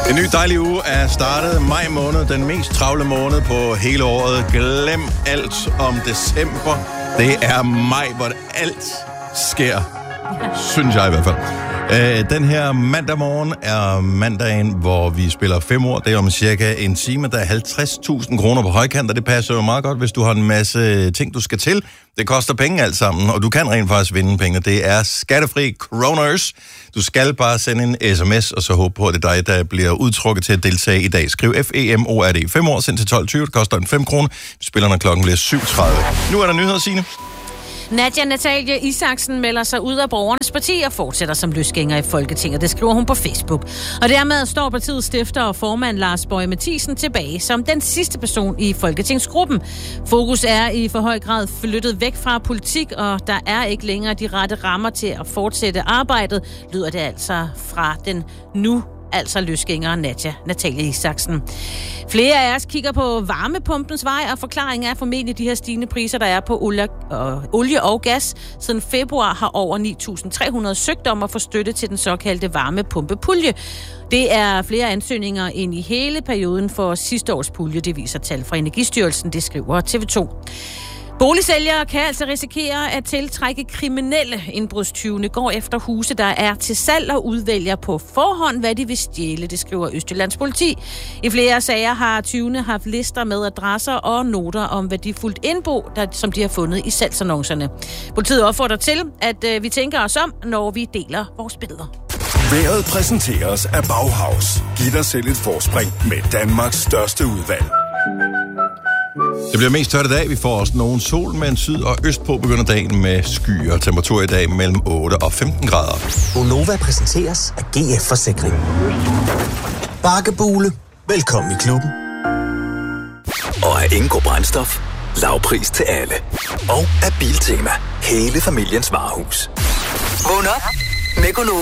En ny dejlig uge er startet. Maj måned, den mest travle måned på hele året. Glem alt om december. Det er maj, hvor alt sker. Synes jeg i hvert fald. Den her mandag morgen er mandagen, hvor vi spiller 5 år. Det er om cirka en time. Der er 50.000 kroner på højkant, og det passer jo meget godt, hvis du har en masse ting, du skal til. Det koster penge alt sammen, og du kan rent faktisk vinde penge. Det er skattefri kroners. Du skal bare sende en sms, og så håbe på, at det er dig, der bliver udtrukket til at deltage i dag. Skriv FEMORD. 5 år, sendt til 12.20. Det koster en 5 kroner. Vi spiller, når klokken bliver 7.30. Nu er der nyheder, Signe. Nadja Natalie Isaksen melder sig ud af Borgernes Parti og fortsætter som løsgænger i Folketinget. Det skriver hun på Facebook. Og dermed står partiets stifter og formand Lars Boje Mathiesen tilbage som den sidste person i Folketingsgruppen. Fokus er i for høj grad flyttet væk fra politik, og der er ikke længere de rette rammer til at fortsætte arbejdet, lyder det altså fra den nu løsgænger Nadja Natalie Isaksen. Flere af os kigger på varmepumpens vej, og forklaringen er formentlig de her stigende priser, der er på olie og gas. Siden februar har over 9.300 søgt om at få støtte til den såkaldte varmepumpepulje. Det er flere ansøgninger end i hele perioden for sidste års pulje, det viser tal fra Energistyrelsen, det skriver TV2. Boligsælgere kan altså risikere at tiltrække kriminelle. Indbrudstyvene går efter huse, der er til salg og udvælger på forhånd, hvad de vil stjæle, det skriver Østjyllands politi. I flere sager har tyvene haft lister med adresser og noter om værdifuldt indbo, som de har fundet i salgsannoncerne. Politiet opfordrer til, at vi tænker os om, når vi deler vores billeder. Vejret præsenteres af Bauhaus. Giv dig selv et forspring med Danmarks største udvalg. Det bliver mest tørt i dag. Vi får også nogen sol, men syd- og østpå begynder dagen med skyer. Temperatur i dag mellem 8 og 15 grader. Gonova præsenteres af GF Forsikring. Bakkebule. Velkommen i klubben. Og af Ingo Brændstof. Lavpris til alle. Og af Biltema. Hele familiens varehus. Vågn op med Gonova.